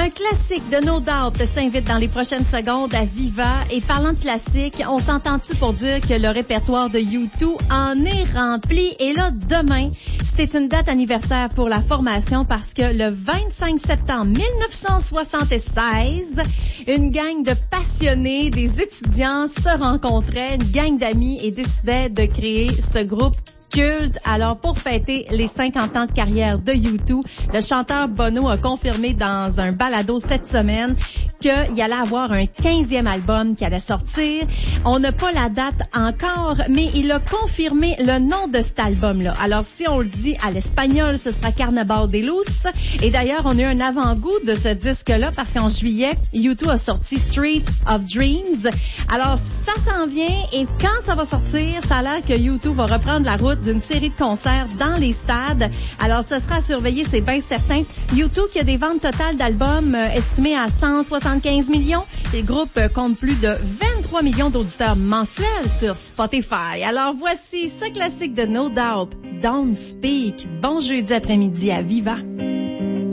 Un classique de No Doubt s'invite dans les prochaines secondes à Viva. Et parlant de classique, on s'entend-tu pour dire que le répertoire de U2 en est rempli? Et là, demain, c'est une date anniversaire pour la formation parce que le 25 septembre 1976, une gang de passionnés, des étudiants se rencontraient, une gang d'amis et décidaient de créer ce groupe culte. Alors, pour fêter les 50 ans de carrière de U2, le chanteur Bono a confirmé dans un balado cette semaine qu'il allait avoir un 15e album qui allait sortir. On n'a pas la date encore, mais il a confirmé le nom de cet album-là. Alors, si on le dit à l'espagnol, ce sera Carnaval de Luz. Et d'ailleurs, on a eu un avant-goût de ce disque-là parce qu'en juillet, U2 a sorti Street of Dreams. Alors, ça s'en vient et quand ça va sortir, ça a l'air que U2 va reprendre la route d'une série de concerts dans les stades. Alors, ce sera à surveiller, c'est bien certain. U2 qui a des ventes totales d'albums estimées à 175 millions. Et le groupe compte plus de 23 millions d'auditeurs mensuels sur Spotify. Alors, voici ce classique de No Doubt, Don't Speak. Bon jeudi après-midi à Viva.